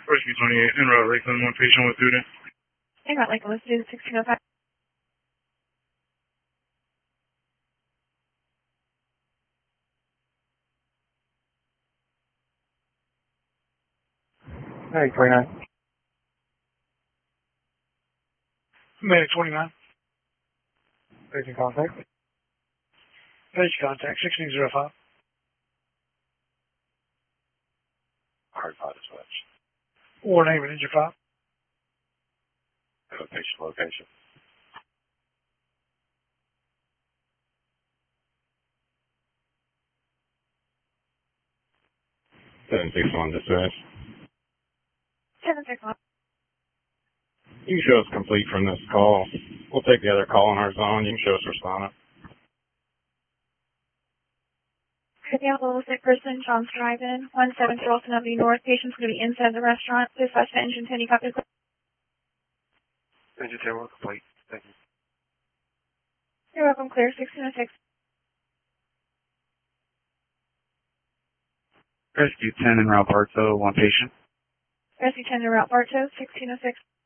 Rescue 28, en route Lakeland, one patient with student. En route Lakeland, student 1605. Hey, 29. Medic 29. Patient contact. Patient contact 1605. Hard pod dispatch. War name and engine 5. Location. 761 dispatch. 761. You can show us complete from this call. We'll take the other call on our zone. You can show us respondent. City Hall, sick person, John's Drive-In, 170 Charleston Avenue North. Patient's going to be inside the restaurant. Dispatch to engine 10, you copy? Engine 10, we're complete. Thank you. You're welcome, clear 1606. Rescue 10 en route Bartow, one patient. Rescue 10 to route Bartow, 1606.